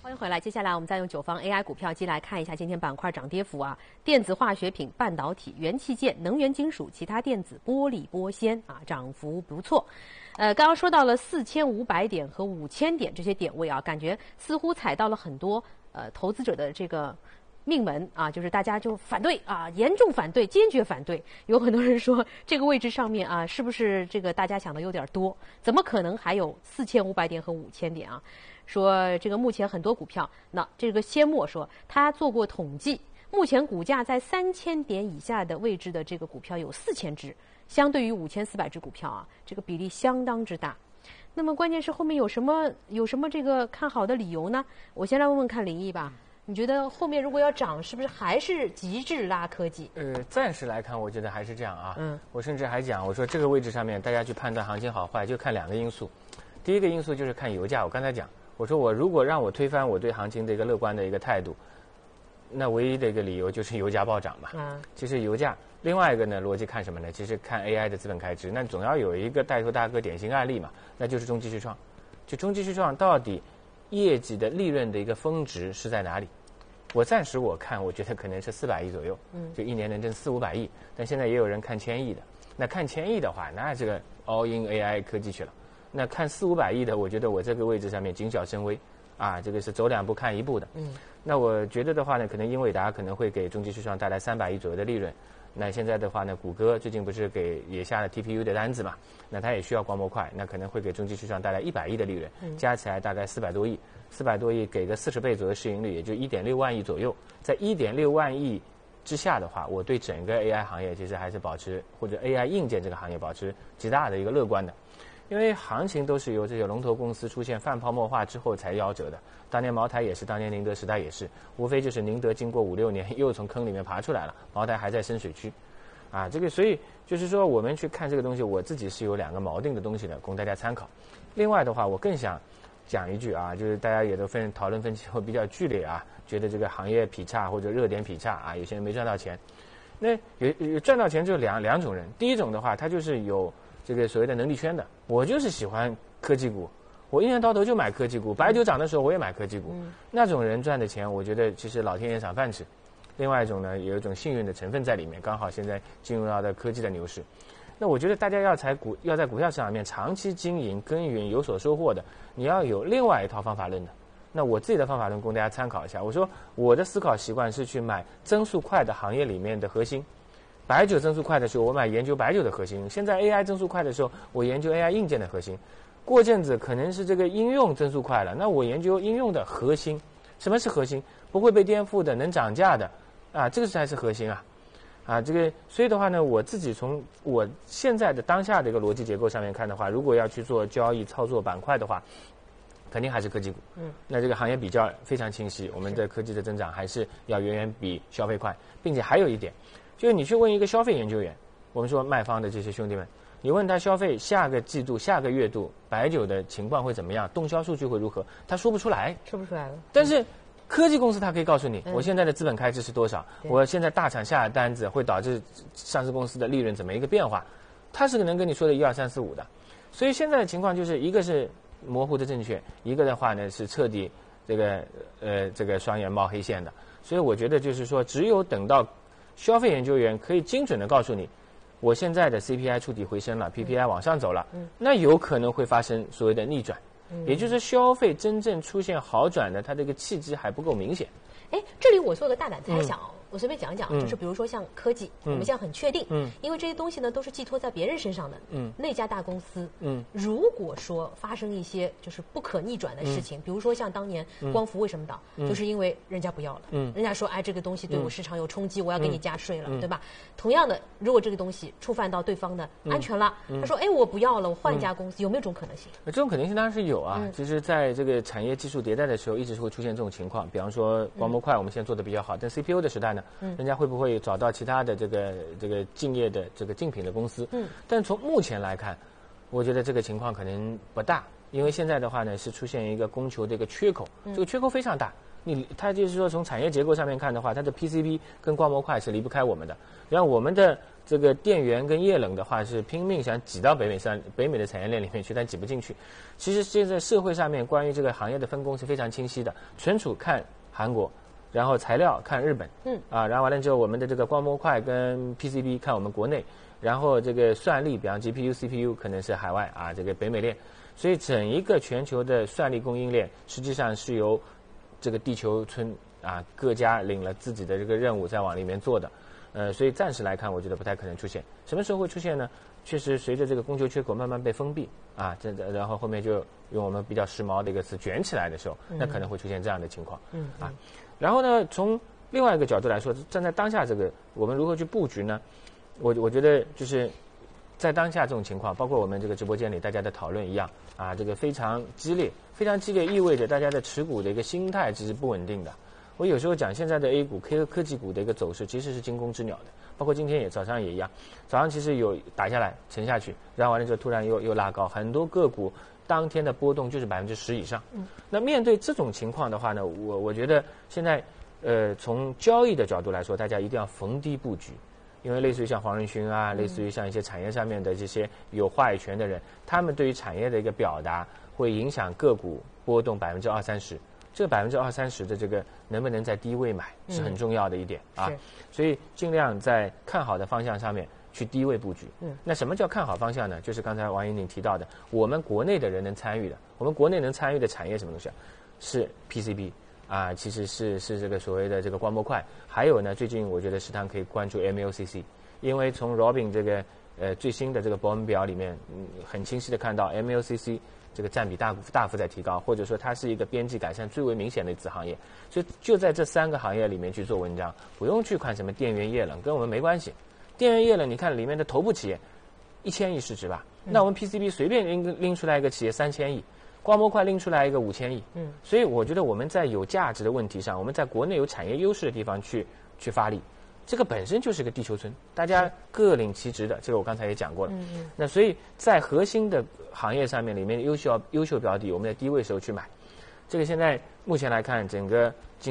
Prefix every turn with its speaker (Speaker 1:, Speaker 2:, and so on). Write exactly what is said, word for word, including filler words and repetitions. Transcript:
Speaker 1: 欢迎回来，接下来我们再用九方 A I 股票机来看一下今天板块涨跌幅啊。电子化学品、半导体、元器件、能源金属、其他电子、玻璃、玻纤啊，涨幅不错。呃，刚刚说到了四千五百点和五千点这些点位啊，感觉似乎踩到了很多呃投资者的这个命门啊，就是大家就反对啊，严重反对，坚决反对。有很多人说这个位置上面啊，是不是这个大家想的有点多？怎么可能还有四千五百点和五千点啊？说这个目前很多股票，那这个先墨说他做过统计，目前股价在三千点以下的位置的这个股票有四千只，相对于五千四百只股票啊，这个比例相当之大。那么关键是后面有什么有什么这个看好的理由呢？我先来问问看林毅吧，你觉得后面如果要涨，是不是还是极致拉科技？
Speaker 2: 呃，暂时来看，我觉得还是这样啊。
Speaker 1: 嗯，
Speaker 2: 我甚至还讲，我说这个位置上面，大家去判断行情好坏，就看两个因素。第一个因素就是看油价，我刚才讲。我说我如果让我推翻我对行情的一个乐观的一个态度，那唯一的一个理由就是油价暴涨嘛。
Speaker 1: 嗯，
Speaker 2: 其实油价，另外一个呢逻辑看什么呢？其实看 A I 的资本开支，那总要有一个带头大哥典型案例嘛，那就是中基视创。就中基视创到底业绩的利润的一个峰值是在哪里？我暂时我看，我觉得可能是四百亿左右，嗯，就一年能挣四五百亿。但现在也有人看千亿的，那看千亿的话，那这个 all in A I 科技去了。那看四五百亿的，我觉得我这个位置上面谨小慎微，啊，这个是走两步看一步的。嗯，那我觉得的话呢，可能英伟达可能会给中基视创带来三百亿左右的利润。那现在的话呢，谷歌最近不是给也下了 T P U 的单子嘛？那它也需要光模块，那可能会给中基视创带来一百亿的利润，加起来大概四百多亿，四百多亿给个四十倍左右市盈率，也就一点六万亿左右。在一点六万亿之下的话，我对整个 A I 行业其实还是保持，或者 A I 硬件这个行业保持极大的一个乐观的。因为行情都是由这些龙头公司出现泛泡沫化之后才夭折的。当年茅台也是，当年宁德时代也是，无非就是宁德经过五六年又从坑里面爬出来了，茅台还在深水区，啊，这个所以就是说我们去看这个东西，我自己是有两个锚定的东西的，供大家参考。另外的话，我更想讲一句啊，就是大家也都分讨论分歧会比较剧烈啊，觉得这个行业劈叉或者热点劈叉啊，有些人没赚到钱。那有有赚到钱就两两种人，第一种的话，他就是有这个所谓的能力圈的，我就是喜欢科技股，我一年到头就买科技股，白酒涨的时候我也买科技股，嗯、那种人赚的钱，我觉得其实老天爷赏饭吃。另外一种呢，有一种幸运的成分在里面，刚好现在进入到的科技的牛市。那我觉得大家要在股要在股票市场里面长期经营耕耘有所收获的，你要有另外一套方法论的。那我自己的方法论供大家参考一下。我说我的思考习惯是去买增速快的行业里面的核心。白酒增速快的时候，我买研究白酒的核心；现在 A I 增速快的时候，我研究 A I 硬件的核心。过阵子可能是这个应用增速快了，那我研究应用的核心。什么是核心？不会被颠覆的，能涨价的，啊，这个才是核心啊，啊，这个所以的话呢，我自己从我现在的当下的一个逻辑结构上面看的话，如果要去做交易操作板块的话，肯定还是科技股。嗯，那这个行业比较非常清晰，我们的科技的增长还是要远远比消费快，并且还有一点。就是你去问一个消费研究员，我们说卖方的这些兄弟们，你问他消费下个季度、下个月度白酒的情况会怎么样，动销数据会如何，他说不出来，
Speaker 1: 说不出来了。
Speaker 2: 但是科技公司他可以告诉你，嗯、我现在的资本开支是多少，我现在大厂下的单子会导致上市公司的利润怎么一个变化，他是能跟你说的一二三四五的。所以现在的情况就是一个是模糊的正确，一个的话呢是彻底这个呃这个双眼冒黑线的。所以我觉得就是说，只有等到消费研究员可以精准的告诉你，我现在的 C P I 触底回升了， P P I 往上走了，嗯、那有可能会发生所谓的逆转，嗯、也就是消费真正出现好转的，它这个契机还不够明显。
Speaker 1: 哎，这里我做个大胆猜想哦，嗯、我随便讲讲，嗯、就是比如说像科技，嗯、我们现在很确定，嗯、因为这些东西呢都是寄托在别人身上的，嗯、那家大公司，嗯、如果说发生一些就是不可逆转的事情，嗯、比如说像当年光伏为什么倒，嗯、就是因为人家不要了，嗯、人家说哎这个东西对我市场有冲击，嗯、我要给你加税了，嗯、对吧？同样的，如果这个东西触犯到对方的安全了，嗯、他说哎我不要了，我换一家公司，嗯、有没有这种可能性？
Speaker 2: 这种可能性当然是有啊，嗯、其实在这个产业技术迭代的时候，一直是会出现这种情况，比方说光模块我们现在做的比较好，但 C P U 的时代呢，嗯、人家会不会找到其他的这个这个竞业的这个竞品的公司？嗯，但从目前来看，我觉得这个情况可能不大，因为现在的话呢是出现一个供求的一个缺口，嗯、这个缺口非常大。 你它就是说从产业结构上面看的话，它的 P C B 跟光模块是离不开我们的。然后我们的这个电源跟液冷的话是拼命想挤到北美上北美的产业链里面去，但挤不进去。其实现在社会上面关于这个行业的分工是非常清晰的，存储看韩国，然后材料看日本，嗯啊，然后完了之后我们的这个光模块跟 P C B 看我们国内，然后这个算力，比方 G P U、C P U 可能是海外啊，这个北美链。所以整一个全球的算力供应链实际上是由这个地球村啊各家领了自己的这个任务在往里面做的，呃，所以暂时来看，我觉得不太可能出现。什么时候会出现呢？确实，随着这个供求缺口慢慢被封闭啊，这然后后面就用我们比较时髦的一个词卷起来的时候，那可能会出现这样的情况，嗯啊。然后呢，从另外一个角度来说，站在当下这个我们如何去布局呢？我我觉得就是在当下这种情况，包括我们这个直播间里大家的讨论一样啊，这个非常激烈，非常激烈意味着大家的持股的一个心态其实不稳定的。我有时候讲现在的 A 股科科技股的一个走势其实是惊弓之鸟的，包括今天也早上也一样，早上其实有打下来沉下去，然后完了之后突然又又拉高，很多个股当天的波动就是百分之十以上。嗯，那面对这种情况的话呢，我我觉得现在呃从交易的角度来说，大家一定要逢低布局。因为类似于像黄仁勋啊，类似于像一些产业上面的这些有话语权的人，他们对于产业的一个表达，会影响个股波动百分之二三十。这百分之二三十的这个能不能在低位买，是很重要的一点、嗯、啊。所以尽量在看好的方向上面去低位布局。嗯，那什么叫看好方向呢？就是刚才王莹莹提到的，我们国内的人能参与的，我们国内能参与的产业什么东西啊？是 P C B。啊，其实是是这个所谓的这个光模块，还有呢，最近我觉得食堂可以关注 M L C C， 因为从 Robin 这个呃最新的这个博文表里面，嗯，很清晰的看到 M L C C 这个占比大大幅在提高，或者说它是一个边际改善最为明显的一子行业，所以就在这三个行业里面去做文章，不用去看什么电源液冷，跟我们没关系。电源液冷，你看里面的头部企业一千亿市值吧，那我们 P C B 随便拎拎出来一个企业三千亿。光模块拎出来一个五千亿，嗯，所以我觉得我们在有价值的问题上，我们在国内有产业优势的地方去去发力，这个本身就是个地球村，大家各领其职的，这个我刚才也讲过了。嗯嗯。那所以在核心的行业上面，里面优秀优秀标的，我们在低位时候去买，这个现在目前来看，整个